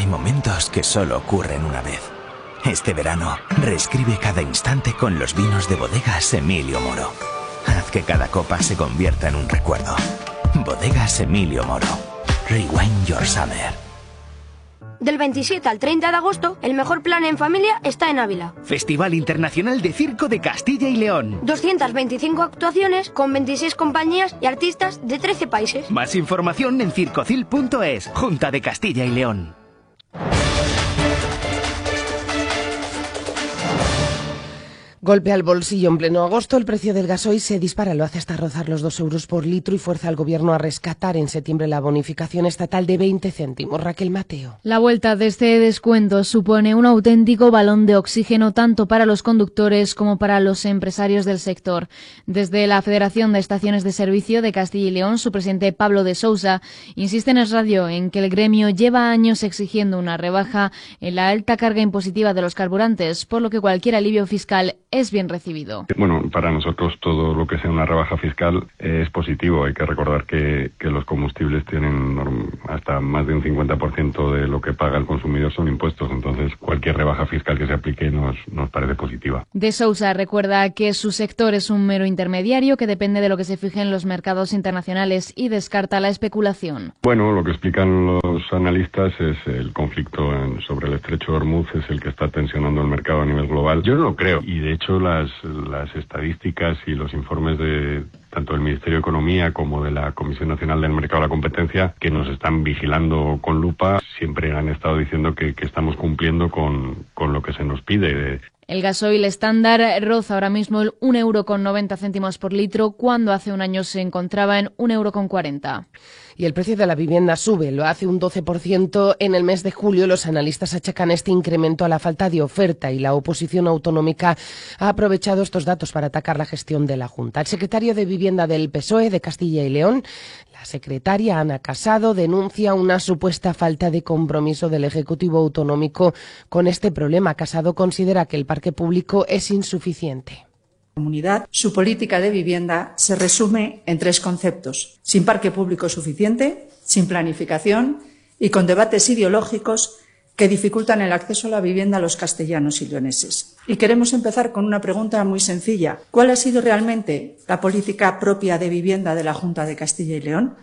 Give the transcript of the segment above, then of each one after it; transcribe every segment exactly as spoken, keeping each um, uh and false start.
Hay momentos que solo ocurren una vez. Este verano, reescribe cada instante con los vinos de Bodegas Emilio Moro. Haz que cada copa se convierta en un recuerdo. Bodegas Emilio Moro. Rewind your summer. Del veintisiete al treinta de agosto, el mejor plan en familia está en Ávila. Festival Internacional de Circo de Castilla y León. doscientas veinticinco actuaciones con veintiséis compañías y artistas de trece países. Más información en circocil punto es. Junta de Castilla y León. Golpe al bolsillo en pleno agosto, el precio del gasoil se dispara, lo hace hasta rozar los dos euros por litro y fuerza al gobierno a rescatar en septiembre la bonificación estatal de veinte céntimos. Raquel Mateo. La vuelta de este descuento supone un auténtico balón de oxígeno tanto para los conductores como para los empresarios del sector. Desde la Federación de Estaciones de Servicio de Castilla y León, su presidente Pablo de Sousa insiste en Es Radio en que el gremio lleva años exigiendo una rebaja en la alta carga impositiva de los carburantes, por lo que cualquier alivio fiscal es bien recibido. Bueno, para nosotros todo lo que sea una rebaja fiscal es positivo. Hay que recordar que, que los combustibles tienen hasta más de un cincuenta por ciento de lo que paga el consumidor son impuestos. Entonces, cualquier rebaja fiscal que se aplique nos, nos parece positiva. De Sousa recuerda que su sector es un mero intermediario que depende de lo que se fije en los mercados internacionales y descarta la especulación. Bueno, lo que explican los analistas es el conflicto en, sobre el estrecho de Hormuz es el que está tensionando el mercado a nivel global. Yo no lo creo y de hecho Las, las estadísticas y los informes de tanto del Ministerio de Economía como de la Comisión Nacional del Mercado de la Competencia, que nos están vigilando con lupa, siempre han estado diciendo que, que estamos cumpliendo con, con lo que se nos pide. El gasoil estándar roza ahora mismo el un euro con noventa céntimos por litro, cuando hace un año se encontraba en un euro con cuarenta. Y el precio de la vivienda sube, lo hace un doce por ciento en el mes de julio. Los analistas achacan este incremento a la falta de oferta y la oposición autonómica ha aprovechado estos datos para atacar la gestión de la Junta. El secretario de Vivienda del P S O E de Castilla y León, la secretaria Ana Casado, denuncia una supuesta falta de compromiso del Ejecutivo autonómico con este problema. Casado considera que el parque público es insuficiente. Comunidad, su política de vivienda se resume en tres conceptos: sin parque público suficiente, sin planificación y con debates ideológicos que dificultan el acceso a la vivienda a los castellanos y leoneses. Y queremos empezar con una pregunta muy sencilla: ¿cuál ha sido realmente la política propia de vivienda de la Junta de Castilla y León?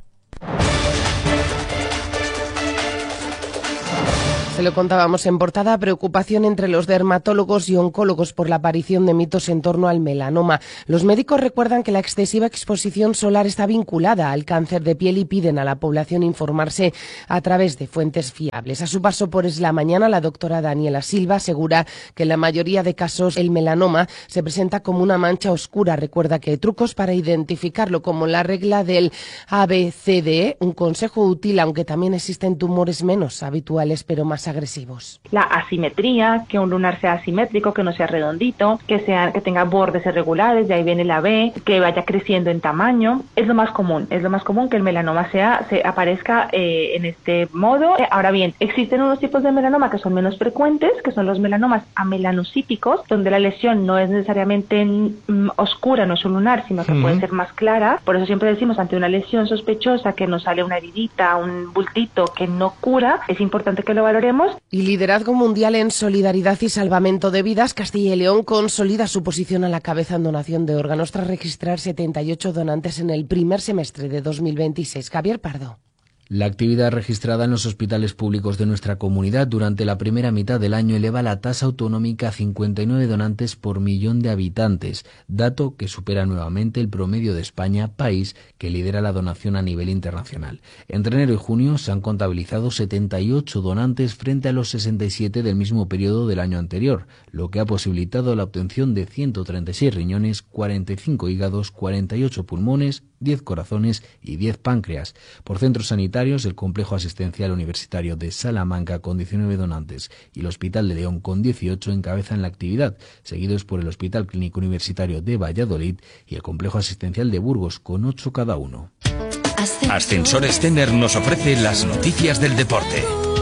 Se lo contábamos en portada, preocupación entre los dermatólogos y oncólogos por la aparición de mitos en torno al melanoma. Los médicos recuerdan que la excesiva exposición solar está vinculada al cáncer de piel y piden a la población informarse a través de fuentes fiables. A su paso por Es la Mañana, la doctora Daniela Silva asegura que en la mayoría de casos el melanoma se presenta como una mancha oscura. Recuerda que hay trucos para identificarlo, como la regla del A B C D E, un consejo útil, aunque también existen tumores menos habituales pero más agresivos. La asimetría, que un lunar sea asimétrico, que no sea redondito, que sea que tenga bordes irregulares, de ahí viene la B, que vaya creciendo en tamaño, es lo más común, es lo más común que el melanoma sea, se aparezca eh, en este modo. Eh, ahora bien, existen unos tipos de melanoma que son menos frecuentes, que son los melanomas amelanocíticos, donde la lesión no es necesariamente mm, oscura, no es un lunar, sino que uh-huh. puede ser más clara. Por eso siempre decimos, ante una lesión sospechosa que nos sale una heridita, un bultito que no cura, es importante que lo valoremos. Y liderazgo mundial en solidaridad y salvamento de vidas. Castilla y León consolida su posición a la cabeza en donación de órganos tras registrar setenta y ocho donantes en el primer semestre de dos mil veintiséis. Javier Pardo. La actividad registrada en los hospitales públicos de nuestra comunidad durante la primera mitad del año eleva la tasa autonómica a cincuenta y nueve donantes por millón de habitantes, dato que supera nuevamente el promedio de España, país que lidera la donación a nivel internacional. Entre enero y junio se han contabilizado setenta y ocho donantes frente a los sesenta y siete del mismo periodo del año anterior, lo que ha posibilitado la obtención de ciento treinta y seis riñones, cuarenta y cinco hígados, cuarenta y ocho pulmones, diez corazones y diez páncreas. Por centros sanitarios, el Complejo Asistencial Universitario de Salamanca con diecinueve donantes y el Hospital de León con dieciocho encabezan la actividad, seguidos por el Hospital Clínico Universitario de Valladolid y el Complejo Asistencial de Burgos con ocho cada uno. Ascensores Tener nos ofrece las noticias del deporte.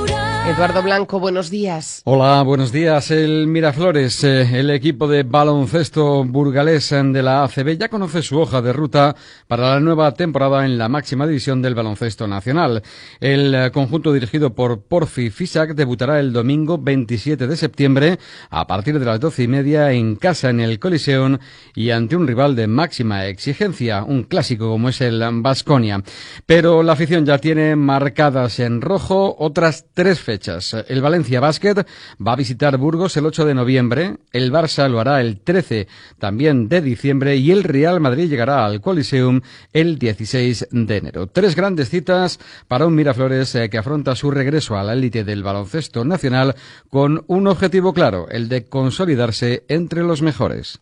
Eduardo Blanco, buenos días. Hola, buenos días. El Miraflores, eh, el equipo de baloncesto burgalés de la A C B, ya conoce su hoja de ruta para la nueva temporada en la máxima división del baloncesto nacional. El eh, conjunto dirigido por Porfi Fisac debutará el domingo veintisiete de septiembre a partir de las doce y media en casa en el Coliseum y ante un rival de máxima exigencia, un clásico como es el Baskonia. Pero la afición ya tiene marcadas en rojo otras tres fechas. El Valencia Basket va a visitar Burgos el ocho de noviembre, el Barça lo hará el trece también de diciembre y el Real Madrid llegará al Coliseum el dieciséis de enero. Tres grandes citas para un Miraflores eh, que afronta su regreso a la élite del baloncesto nacional con un objetivo claro, el de consolidarse entre los mejores.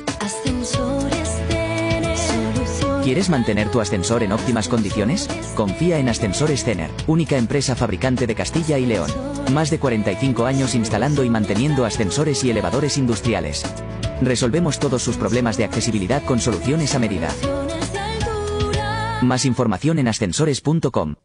¿Quieres mantener tu ascensor en óptimas condiciones? Confía en Ascensores Cener, única empresa fabricante de Castilla y León. Más de cuarenta y cinco años instalando y manteniendo ascensores y elevadores industriales. Resolvemos todos sus problemas de accesibilidad con soluciones a medida. Más información en ascensores punto com.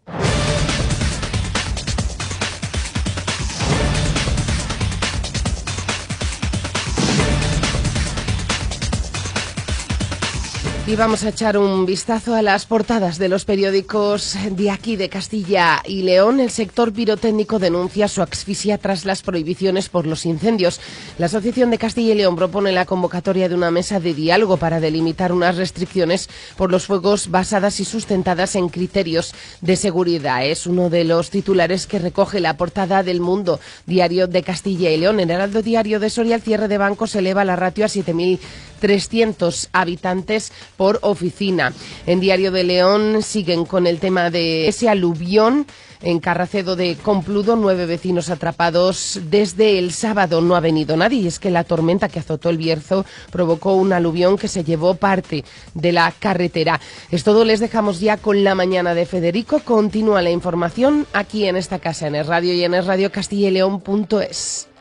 Y vamos a echar un vistazo a las portadas de los periódicos de aquí de Castilla y León. El sector pirotécnico denuncia su asfixia tras las prohibiciones por los incendios. La Asociación de Castilla y León propone la convocatoria de una mesa de diálogo para delimitar unas restricciones por los fuegos basadas y sustentadas en criterios de seguridad. Es uno de los titulares que recoge la portada del Mundo, diario de Castilla y León. En el Heraldo Diario de Soria, el cierre de bancos eleva la ratio a siete mil trescientos habitantes por oficina. En Diario de León siguen con el tema de ese aluvión en Carracedo de Compludo, nueve vecinos atrapados desde el sábado. No ha venido nadie y es que la tormenta que azotó el Bierzo provocó un aluvión que se llevó parte de la carretera. Es todo, les dejamos ya con la mañana de Federico. Continúa la información aquí en esta casa, en Es Radio y en es radio castilla y león punto es.